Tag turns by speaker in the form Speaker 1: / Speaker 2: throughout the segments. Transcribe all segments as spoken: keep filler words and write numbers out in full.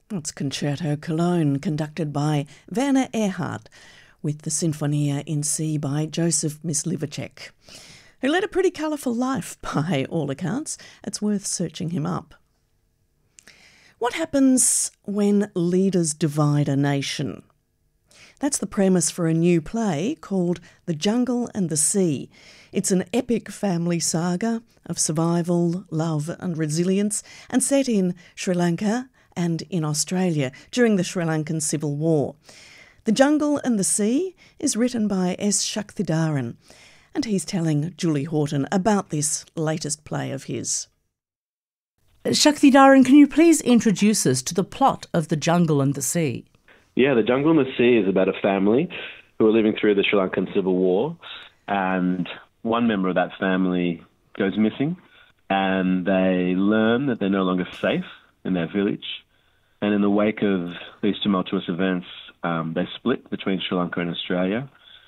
Speaker 1: It's Concerto Cologne, conducted by Werner Erhardt, with the Sinfonia in C by Joseph Myslivacek, who led a pretty colourful life by all accounts. It's worth searching him up. What happens when leaders divide a nation? That's the premise for a new play called The Jungle and the Sea. It's an epic family saga of survival, love and resilience, and set in Sri Lanka and in Australia during the Sri Lankan Civil War. The Jungle and the Sea is written by S. Shakthidharan, and he's telling Julie Horton about this latest play of his.
Speaker 2: Shakthidharan, can you please introduce us to the plot of The Jungle and the Sea?
Speaker 3: Yeah, The Jungle and the Sea is about a family who are living through the Sri Lankan Civil War, and one member of that family goes missing, and they learn that they're no longer safe in their village. And in the wake of these tumultuous events, um, they split between Sri Lanka and Australia.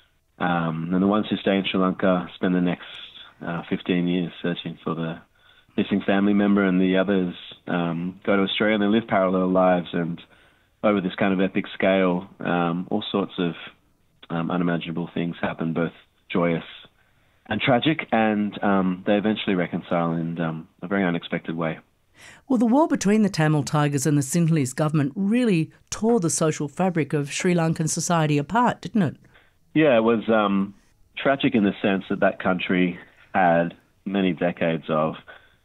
Speaker 3: Um, and the ones who stay in Sri Lanka spend the next uh, fifteen years searching for the missing family member, and the others um, go to Australia and they live parallel lives. And over this kind of epic scale, um, all sorts of um, unimaginable things happen, both joyous and tragic, and um, they eventually reconcile in um, a very unexpected way.
Speaker 2: Well, the war between the Tamil Tigers and the Sinhalese government really tore the social fabric of Sri Lankan society apart, didn't it? Yeah,
Speaker 3: it was um, tragic in the sense that that country had many decades of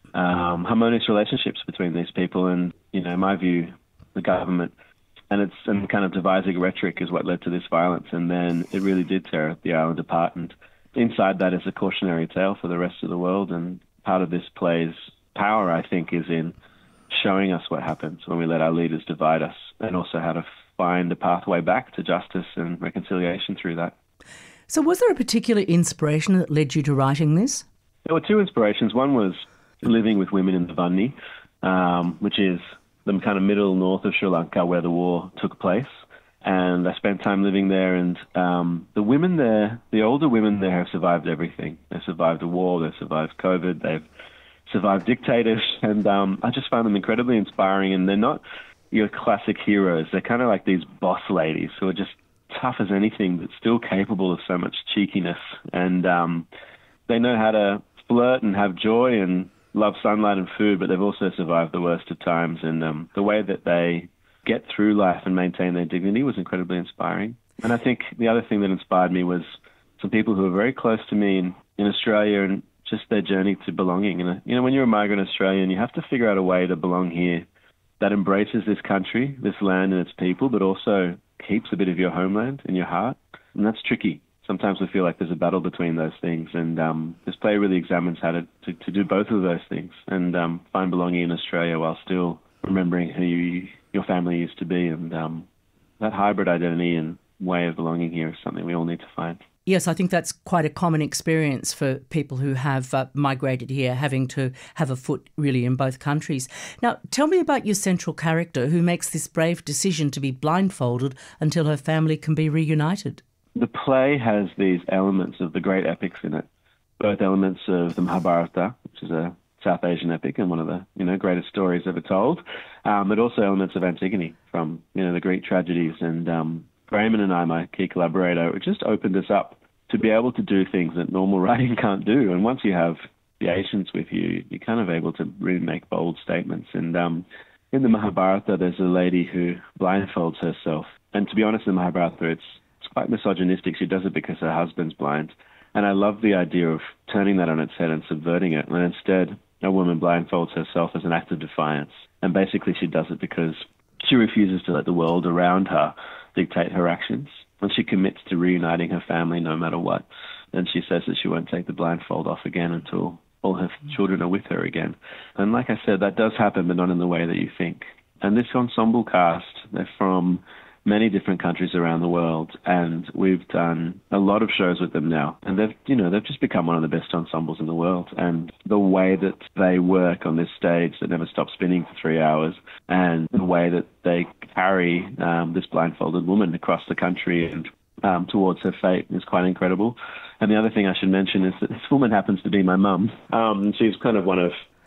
Speaker 3: um, harmonious relationships between these people, and, you know, in my view, the government and its and kind of divisive rhetoric is what led to this violence, and then it really did tear the island apart. And inside that is a cautionary tale for the rest of the world, and part of this play's power, I think, is in showing us what happens when we let our leaders divide us, and also how to find a pathway back to justice and reconciliation through that.
Speaker 2: So was there a particular inspiration that led you to writing this?
Speaker 3: There were two inspirations. One was living with women in the Vanni, um, which is the kind of middle north of Sri Lanka where the war took place. And I spent time living there, and um, the women there, the older women there have survived everything. They've survived the war, they've survived COVID, they've survived dictators, and um, I just found them incredibly inspiring. And they're not your classic heroes. They're kind of like these boss ladies who are just tough as anything, but still capable of so much cheekiness. And um, they know how to flirt and have joy and love sunlight and food, but they've also survived the worst of times. And um, the way that they get through life and maintain their dignity was incredibly inspiring. And I think the other thing that inspired me was some people who are very close to me in, in Australia, and just their journey to belonging. And, you know, when you're a migrant Australian, you have to figure out a way to belong here that embraces this country, this land and its people, but also keeps a bit of your homeland in your heart. And that's tricky. Sometimes we feel like there's a battle between those things. And um, this play really examines how to, to, to do both of those things and um, find belonging in Australia while still remembering who you, your family used to be. And um, that hybrid identity and way of belonging here is something we all need to find.
Speaker 2: Yes, I think that's quite a common experience for people who have uh, migrated here, having to have a foot really in both countries. Now, tell me about your central character who makes this brave decision to be blindfolded until her family can be reunited.
Speaker 3: The play has these elements of the great epics in it, both elements of the Mahabharata, which is a South Asian epic and one of the you know greatest stories ever told, um, but also elements of Antigone from you know the Greek tragedies. And um, Raymond and I, my key collaborator, it just opened us up to be able to do things that normal writing can't do. And once you have the Asians with you, you're kind of able to really make bold statements. And um, in the Mahabharata, there's a lady who blindfolds herself. And to be honest, in the Mahabharata, it's, it's quite misogynistic. She does it because her husband's blind. And I love the idea of turning that on its head and subverting it. And instead, a woman blindfolds herself as an act of defiance. And basically she does it because she refuses to let the world around her dictate her actions. And she commits to reuniting her family no matter what. And she says that she won't take the blindfold off again until all her children are with her again. And like I said, that does happen, but not in the way that you think. And this ensemble cast, they're from many different countries around the world, and we've done a lot of shows with them now. And they've, you know, they've just become one of the best ensembles in the world. And the way that they work on this stage that never stops spinning for three hours, and the way that they carry um, this blindfolded woman across the country and um, towards her fate is quite incredible. And the other thing I should mention is that this woman happens to be my mum. Um, she's kind of one of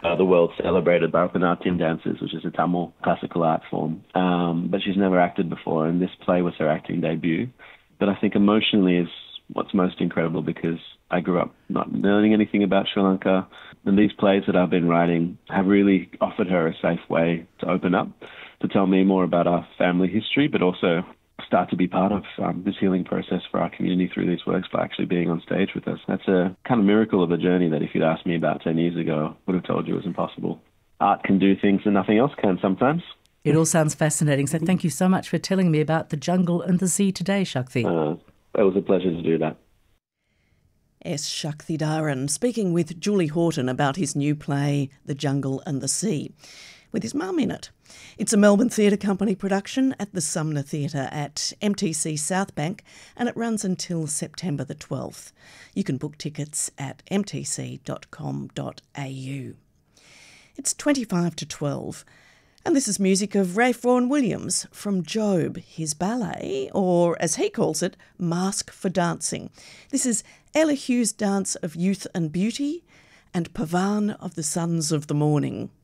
Speaker 3: uh, the world celebrated Bharatanatyam dances, which is a Tamil classical art form. Um, but she's never acted before, and this play was her acting debut. But I think emotionally is what's most incredible, because I grew up not learning anything about Sri Lanka, and these plays that I've been writing have really offered her a safe way to open up, to tell me more about our family history, but also start to be part of um, this healing process for our community through these works by actually being on stage with us. That's a kind of miracle of a journey that if you'd asked me about ten years ago, I would have told you it was impossible. Art can do things that nothing else can sometimes.
Speaker 2: It all sounds fascinating. So thank you so much for telling me about the jungle and the sea today, Shakthi.
Speaker 3: Uh, it was a pleasure to do that.
Speaker 1: S. Shakthidharan speaking with Julie Horton about his new play, The Jungle and the Sea, with his mum in it. It's a Melbourne Theatre Company production at the Sumner Theatre at M T C Southbank, and it runs until September the twelfth. You can book tickets at m t c dot com dot a u. It's twenty-five to twelve, and this is music of Ralph Vaughan Williams from Job, his ballet, or as he calls it, Mask for Dancing. This is Elihu's Dance of Youth and Beauty and Pavan of the Sons of the Morning.